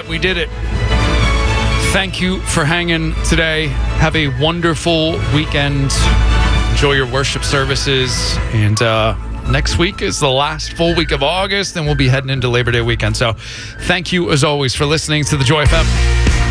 that. We did it. Thank you for hanging today. Have a wonderful weekend. Enjoy your worship services. And next week is the last full week of August, and we'll be heading into Labor Day weekend. So thank you, as always, for listening to the Joy FM.